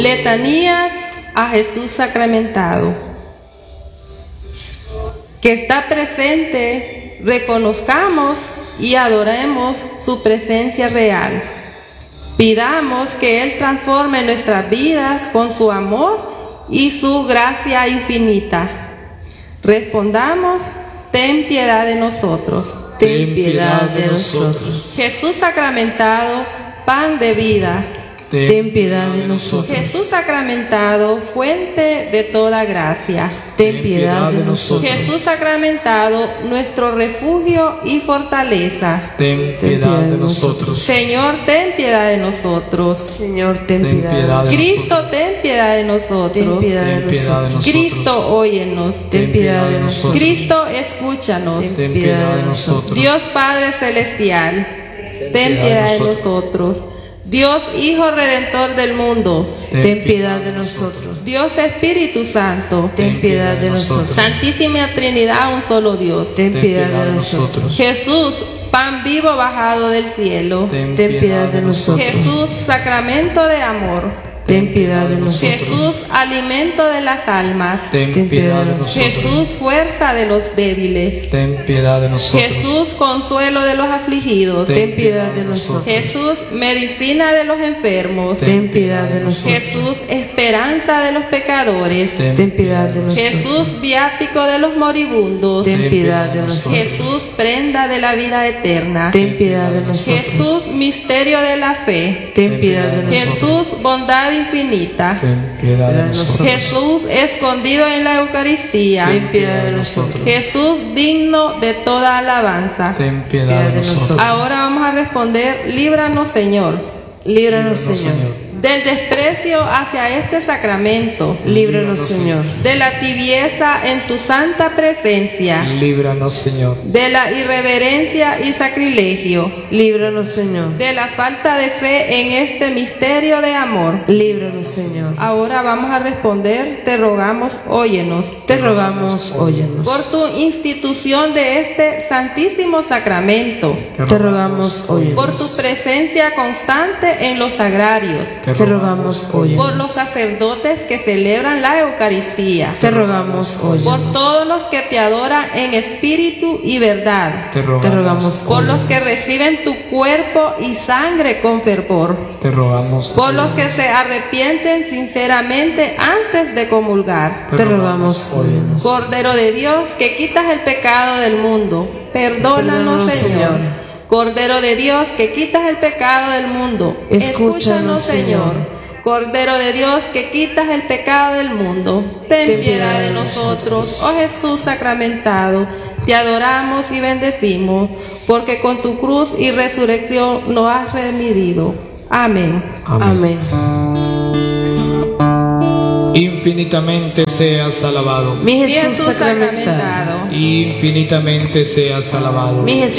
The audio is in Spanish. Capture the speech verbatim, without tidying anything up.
Letanías a Jesús sacramentado. Que está presente, reconozcamos y adoremos su presencia real. Pidamos que Él transforme nuestras vidas con su amor y su gracia infinita. Respondamos: ten piedad de nosotros. Ten piedad de nosotros. Jesús sacramentado, pan de vida, Ten piedad de nosotros. Jesús sacramentado, fuente de toda gracia, Ten piedad de nosotros. Jesús sacramentado, nuestro refugio y fortaleza. Ten piedad de nosotros. Señor, ten piedad de nosotros. Señor, ten Ten piedad. piedad de Cristo, ten piedad de nosotros. Ten piedad de Ten piedad de nosotros. nosotros. Cristo, óyenos. Ten piedad de nosotros. Cristo, escúchanos. Ten piedad de nosotros. Dios Padre Celestial, ten piedad de nosotros. Dios Hijo Redentor del mundo, Ten piedad de nosotros. Dios Espíritu Santo, Ten piedad de nosotros. Santísima Trinidad, un solo Dios. Ten piedad de nosotros. Jesús, pan vivo bajado del cielo. Ten Ten piedad de nosotros. Jesús, sacramento de amor. Ten piedad de nosotros. Jesús, alimento de las almas. Ten piedad de nosotros. Jesús, fuerza de los débiles. Ten piedad de nosotros. Jesús, consuelo de los afligidos. Ten piedad de nosotros. Jesús, medicina de los enfermos. Ten piedad de nosotros. Jesús, esperanza de los pecadores. Ten piedad de nosotros. Jesús, viático de los moribundos. Ten piedad de nosotros. Jesús, prenda de la vida eterna. Ten piedad de nosotros. Jesús, misterio de la fe. Ten piedad de nosotros. Jesús, bondad infinita. Ten piedad de nosotros. Jesús, escondido en la Eucaristía. Ten piedad de nosotros. Jesús, digno de toda alabanza. Ten piedad de nosotros. Ahora vamos a responder: líbranos, Señor, Líbranos, Señor. del desprecio hacia este sacramento, Líbranos, Señor. de la tibieza en tu santa presencia, Líbranos, Señor. de la irreverencia y sacrilegio, Líbranos, Señor. de la falta de fe en este misterio de amor. Líbranos, Señor. Ahora vamos a responder: te rogamos, óyenos. Te rogamos, óyenos. Por tu institución de este santísimo sacramento, Te rogamos, óyenos. por tu presencia constante en los sagrarios, Te rogamos, óyenos. por los sacerdotes que celebran la Eucaristía, Te rogamos, óyenos. por todos los que te adoran en espíritu y verdad, Te Te rogamos, por los óyenos. que reciben tu cuerpo y sangre con fervor, Te rogamos. por los que se arrepienten sinceramente antes de comulgar. Te rogamos, óyenos. Cordero de Dios, que quitas el pecado del mundo, perdónanos, Perdónanos, Señor. Señor. Cordero de Dios, que quitas el pecado del mundo, Escúchanos, Señor. Cordero de Dios, que quitas el pecado del mundo, ten, Ten piedad de nosotros. Oh Jesús sacramentado, te adoramos y bendecimos, porque con tu cruz y resurrección nos has redimido. Amén. Amén. Infinitamente seas alabado. Mi Jesús Jesús sacramentado. sacramentado, Infinitamente seas alabado. Mi Jesús